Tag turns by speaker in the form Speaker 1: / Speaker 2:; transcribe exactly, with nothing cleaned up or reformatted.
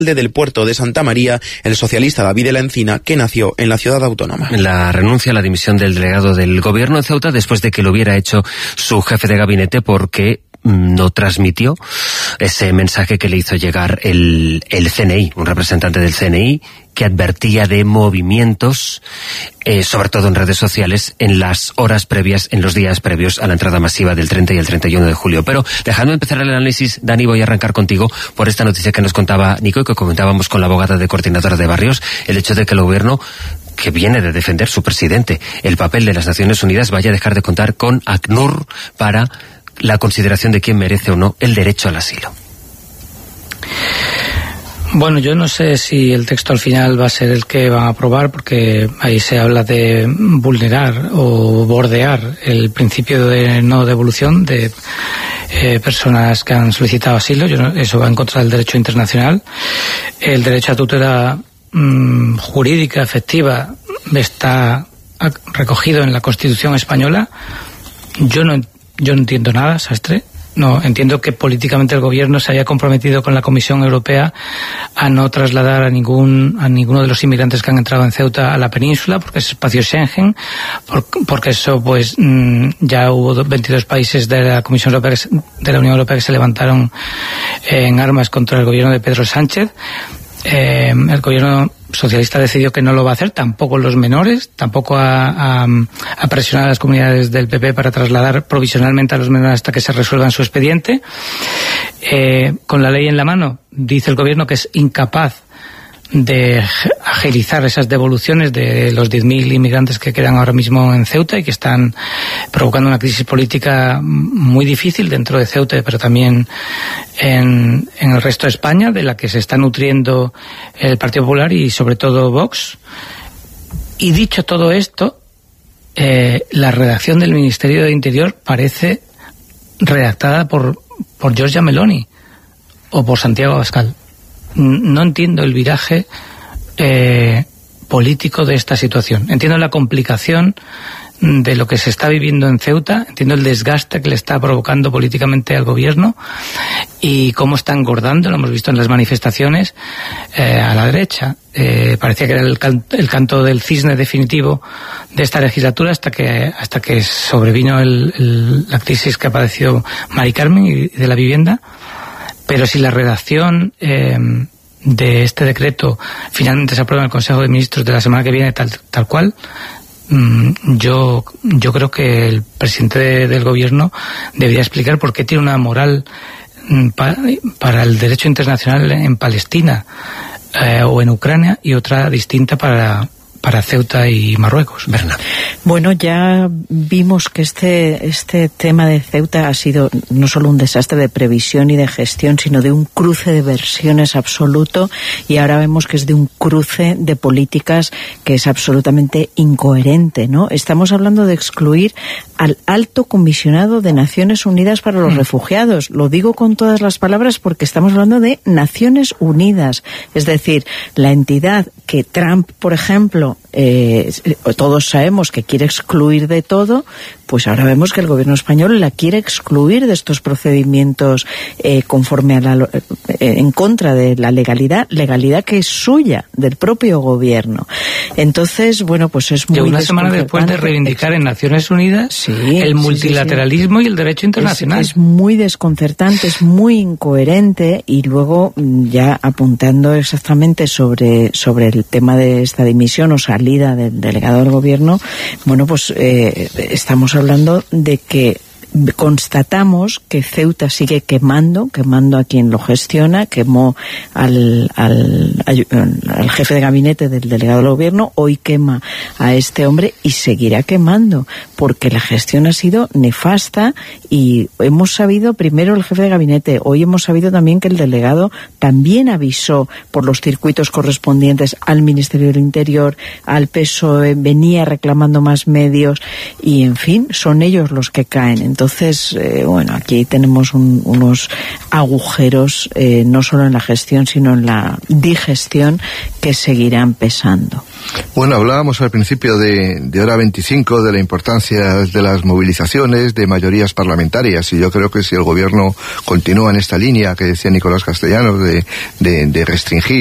Speaker 1: del puerto de Santa María, el socialista David de la Encina, que nació en la ciudad autónoma.
Speaker 2: La renuncia a la dimisión del delegado del gobierno en Ceuta después de que lo hubiera hecho su jefe de gabinete porque no transmitió ese mensaje que le hizo llegar el, el C N I, un representante del C N I, que advertía de movimientos, eh, sobre todo en redes sociales, en las horas previas, en los días previos a la entrada masiva del treinta y el treinta y uno de julio. Pero dejando empezar el análisis, Dani, voy a arrancar contigo por esta noticia que nos contaba Nico y que comentábamos con la abogada de Coordinadora de Barrios, el hecho de que el gobierno, que viene de defender su presidente, el papel de las Naciones Unidas, vaya a dejar de contar con ACNUR para la consideración de quién merece o no el derecho al asilo.
Speaker 3: Bueno, yo no sé si el texto al final va a ser el que van a aprobar, porque ahí se habla de vulnerar o bordear el principio de no devolución de eh, personas que han solicitado asilo. Yo no, eso va en contra del derecho internacional. El derecho a tutela mmm, jurídica efectiva está recogido en la Constitución española. Yo no, yo no entiendo nada, Sastre. No, entiendo que políticamente el gobierno se haya comprometido con la Comisión Europea a no trasladar a ningún a ninguno de los inmigrantes que han entrado en Ceuta a la península, porque es espacio Schengen, por, porque eso pues ya hubo veintidós países de la Comisión Europea, de la Unión Europea, que se levantaron en armas contra el gobierno de Pedro Sánchez. Eh, el gobierno socialista decidió que no lo va a hacer, tampoco los menores, tampoco ha, ha, ha presionado a las comunidades del P P para trasladar provisionalmente a los menores hasta que se resuelvan su expediente. Eh, con la ley en la mano, dice el gobierno que es incapaz de agilizar esas devoluciones de los diez mil inmigrantes que quedan ahora mismo en Ceuta y que están provocando una crisis política muy difícil dentro de Ceuta, pero también en, en el resto de España, de la que se está nutriendo el Partido Popular y sobre todo Vox. Y dicho todo esto, eh, la redacción del Ministerio de Interior parece redactada por, por Giorgia Meloni o por Santiago Abascal. No entiendo el viraje eh, político de esta situación. Entiendo la complicación de lo que se está viviendo en Ceuta, entiendo el desgaste que le está provocando políticamente al gobierno y cómo está engordando, lo hemos visto en las manifestaciones, eh, a la derecha. Eh, parecía que era el, can el canto del cisne definitivo de esta legislatura hasta que hasta que sobrevino el, el, la crisis que ha padecido Mari Carmen y de la vivienda. Pero si la redacción eh, de este decreto finalmente se aprueba en el Consejo de Ministros de la semana que viene tal, tal cual, mmm, yo yo creo que el presidente de, del gobierno debería explicar por qué tiene una moral mmm, pa, para el derecho internacional en Palestina eh, o en Ucrania y otra distinta para... para Ceuta y Marruecos. Berna.
Speaker 4: Bueno, ya vimos que este este tema de Ceuta ha sido no solo un desastre de previsión y de gestión, sino de un cruce de versiones absoluto, y ahora vemos que es de un cruce de políticas que es absolutamente incoherente, ¿no? Estamos hablando de excluir al alto comisionado de Naciones Unidas para los mm. refugiados. Lo digo con todas las palabras porque estamos hablando de Naciones Unidas, es decir, la entidad que Trump, por ejemplo, eh, todos sabemos que quiere excluir de todo, pues ahora vemos que el gobierno español la quiere excluir de estos procedimientos eh, conforme a la, eh, en contra de la legalidad, legalidad que es suya, del propio gobierno. Entonces, bueno, pues es muy
Speaker 3: que una semana después de reivindicar en Naciones Unidas
Speaker 4: sí,
Speaker 3: el multilateralismo sí, sí. y el derecho internacional.
Speaker 4: Es, es muy desconcertante, es muy incoherente, y luego ya apuntando exactamente sobre, sobre el tema de esta dimisión o salida del delegado del gobierno, bueno, pues eh, estamos hablando de que constatamos que Ceuta sigue quemando, quemando a quien lo gestiona, quemó al, al, al jefe de gabinete del delegado del gobierno, hoy quema a este hombre y seguirá quemando, porque la gestión ha sido nefasta, y hemos sabido, primero el jefe de gabinete, hoy hemos sabido también que el delegado también avisó por los circuitos correspondientes al Ministerio del Interior, al P S O E, venía reclamando más medios, y en fin, son ellos los que caen. Entonces, entonces, eh, bueno, aquí tenemos un, unos agujeros, eh, no solo en la gestión, sino en la digestión, que seguirán pesando.
Speaker 5: Bueno, hablábamos al principio de, de hora veinticinco de la importancia de las movilizaciones, de mayorías parlamentarias, y yo creo que si el gobierno continúa en esta línea que decía Nicolás Castellanos de, de, de restringir